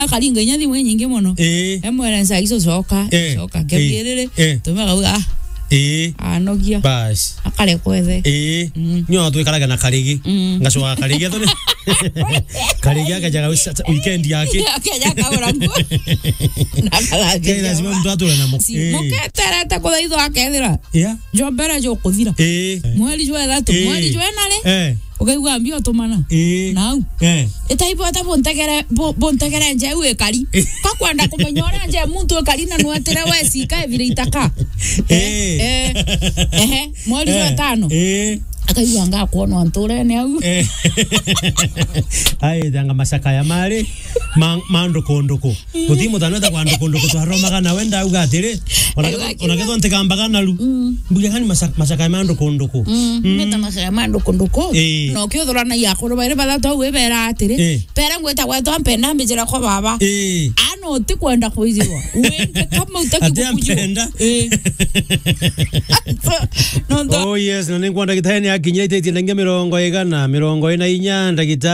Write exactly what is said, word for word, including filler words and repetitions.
akalinga nyathi mwe nyingi muno eh emwe nsa iso soka soka kebirire tumaga uga eh anogia bas akale kwethe eh nyo twikaraga na karigi ngacoka karigi athone karigi akajaga weekend yake akaja kaburangu nakalaje lazima mtu atura na muko muketera ta kuthaitho akethira yeah jombera jo kuthira eh mweli jwe thatu mweli jwe nale eh ukaigua mbio tumana eh nau eh etaipo ata bontegere bontegere nje we kali kakwenda kumenyora nje muntu ekali na nwetere we sika evire itaka eh eh eh mweli jwe tano eh akaigua nga kuona nture ne au eh ai danga masaka ya mare mando kondoko kutimo tanota kwando kondoko twaroma na wenda uga atire ona keto ntekambaga naru mbuya hani masaka masaka ya mando kondoko meta masaka ya mando kondoko no kyo dorana ya ko bare bala to we bera atire pera ngweta gweto mpenda mbijira kwa baba eh ano ti kwenda kuizirwa wende kama utaki kukujua eh oh yes no ningwanda gitani akinya ite ite ndenge mirongo igana mirongo ina inya ndagita